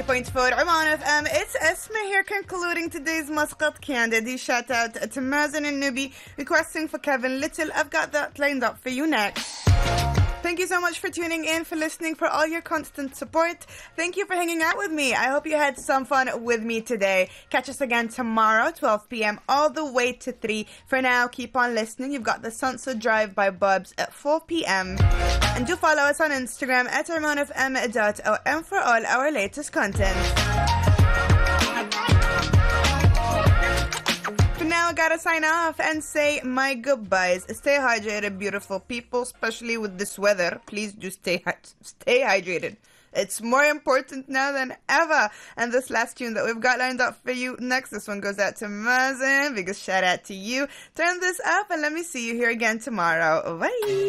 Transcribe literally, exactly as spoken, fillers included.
ninety point four Oman F M. It's Esma here concluding today's Muscat Candid. Shout out to Mazen and Nubi requesting for Kevin Little. I've got that lined up for you next. Thank you so much for tuning in, for listening, for all your constant support. Thank you for hanging out with me. I hope you had some fun with me today. Catch us again tomorrow, twelve p.m. all the way to three. For now, keep on listening. You've got the Sunset Drive by Bubs at four p.m. And do follow us on Instagram at oman f m dot o m for all our latest content. For now, I gotta sign off and say my goodbyes. Stay hydrated, beautiful people, especially with this weather. Please do stay stay hydrated. It's more important now than ever. And this last tune that we've got lined up for you next, this one goes out to Mazen. Biggest shout out to you. Turn this up and let me see you here again tomorrow. Bye.